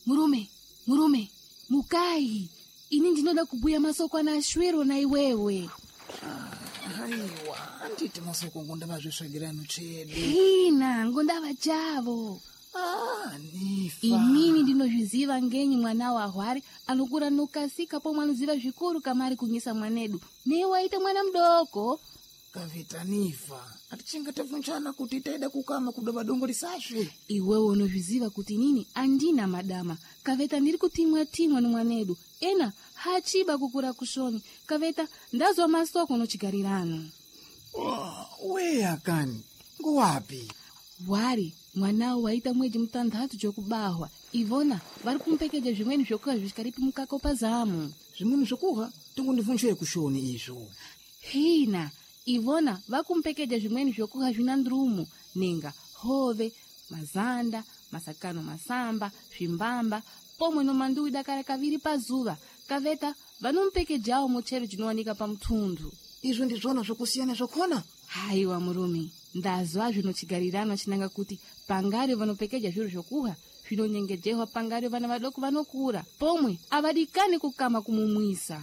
murume mukai ini ndinoda kubuya masoko na shwiro na iwewe. Haiwa anditi masoko ngondava zvisvagirano chedu Hina ngondava chavo. Nifa Inini ndinozviziva ngenyi mwana wa Hwari anokura nokasika pomwe anoziva zvikuru kamari kunyisa mwanedu. Newaita mwana mdoko. Kavita Nifa atichengetevunchana kuti taida kukama kudova dongo risasve. Iwewe unozviziva kuti nini andina madama. Kaveta ndiri kutimwa ni mwanedu. Ena hachiba kukura kushoni. Kaveta ndazwa masoko nochigarirano. Weya kani nguwapi? Hwari mwana waita mwezi mutandatu jokubahwa. Ivona vari kumpekeja zvimweni zvokuha zvisikaripi mukaka pazamu. Zvimweni zvokuha tongondivunchire kushoni izvo. Hina Ivona vakumpekeja zvimweni zvokuha zvina ndrumu ninga hove, mazanda, masakano masamba, zvimbamba, pomwe nomanduwi dakara kaviri pazuva. Kaveta vanompekejawo muchero chinowanika pamutundu. Izvo ndizvona zvokusiyana zvakona? Haiwa murume, ndazwa zvinochigarirano chinanga kuti pangari vanopekeja zviro zvokuha zvinonyengejerwa pangari vana vadoko vanokura. Pomwe avadikani kukama kumumwisa.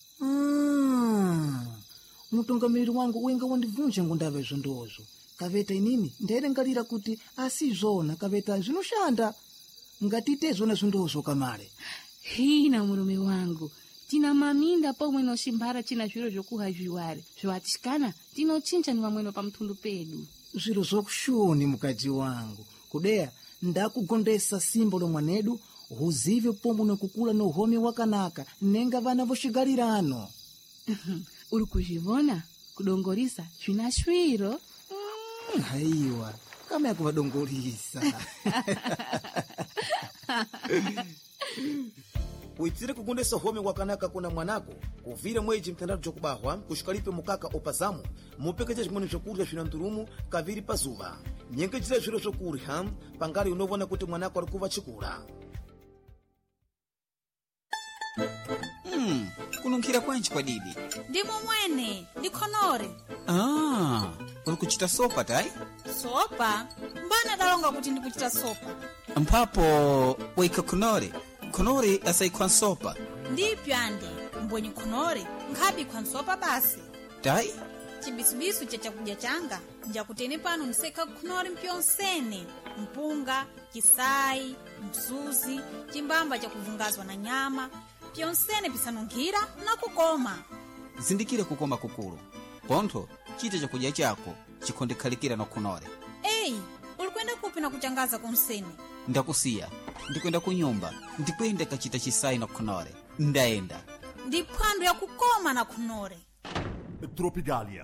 Mutungamiriri wangu wenga wandibvunja ngondava izvo ndozvo. Kaveta inini ndairangarira kuti asi zvona kaveta zvinoshanda. Ngatite zvona zvondozvo kamare. Hina murume wangu, tina maminda pomwe noshimbara china zviro zvokuha zviwari. Zvoatikana tinochinja ni vamweno pamutundu pedu. Zviro zvokushoni mukadzi wangu. Kudeya ndakugondesa simbo lomwanedu huzive pomwe nokukula nohome wakanaka nenga vana voshigarirano. Uri kuzvivona kudongorisa zvina shwiro. Haiwa kama yakuvadongorisa. Uitire kugondesa home wakanaka kuna mwanako kuvire mwezi mtandatu jokubahwa kushikalipe mukaka opazamu mupekeje zvimweni zvokurya zvina ndurumu kaviri pazuva. Nyengechera zviro zvokurya pangari unovona kuti mwanako ari kuva chikura. Kununkhira kwanji kwa didi? Ndimo mwene, ndikhonore. Uri kuchita sopa tai? Sopa? Mbana dalonga kuti ndikuchita sopa. Mpapo waika khonore. Khonore asaikwa sopa. Ndipyo ande, mbwenye khonore, nkhabi kwa sopa basi. Tai? Chibisubisu cha chakudya changa, njakutene pano niseka khonore mpyonsene. Mpunga, kisai, msuzi, chimbamba cha kuvungazwa na nyama. Pyonsene pisanunkhira na kukoma. Zindikire kukoma kukulu. Pontho, chite chakudya chako chikondekhalikira no khonore. Ei, ulikwenda kupi na kuchangaza kumsene? Ndakusiya. Ndikwenda kunyumba. Ndikwenda kachita chisai no khonore. Ndaenda. Ndiphwando ya kukoma na khonore. Tropicalia.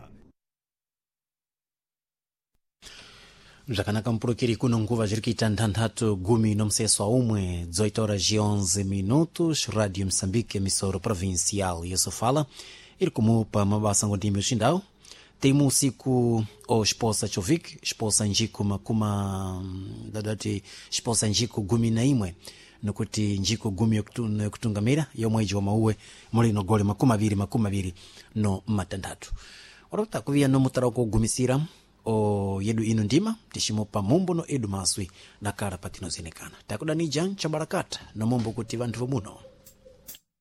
Zvakanaka mpurukiri kuno nguva zviri kuita ntanhatu gumi nomseswa umwe 18h11 Radio Moçambique emissora provincial yesofala iri kumupa mabasa ngondimi oxindawu temu usiku o Exposa Chovik Exposa Njiku makuma dadati Exposa Njiku gumi na imwe nokuti Njiku gumi yokutungamira yomweji wa mauwe mulino gole makuma viri no matandatu orota kuvia no mutara okugumisira o yedu ino ndima tishimupa mumbo no edu maswi na kara patino zinekana takuda ni jan chabarakata no mumbo kuti vantu muno